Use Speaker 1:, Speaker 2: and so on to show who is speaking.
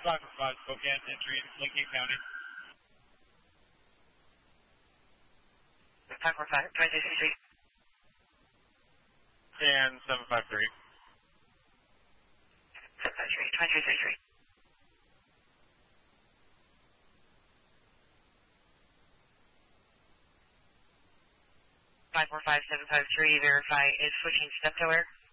Speaker 1: 545 Spokane, entry in Lincoln County.
Speaker 2: 545, 2333.
Speaker 1: And 753.
Speaker 2: 753, 2333. 545, 753, verify is switching step to where?